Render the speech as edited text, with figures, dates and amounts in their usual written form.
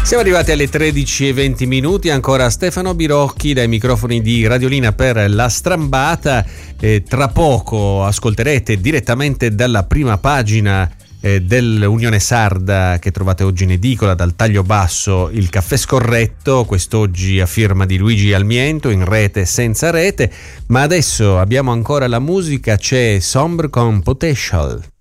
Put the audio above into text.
Siamo arrivati alle 13:20, ancora Stefano Birocchi dai microfoni di Radiolina per La Strambata. Tra poco ascolterete direttamente dalla prima pagina dell'Unione Sarda, che trovate oggi in edicola, dal taglio basso, il caffè scorretto, quest'oggi a firma di Luigi Almiento, in rete senza rete. Ma adesso abbiamo ancora la musica, c'è Sombre con Potential.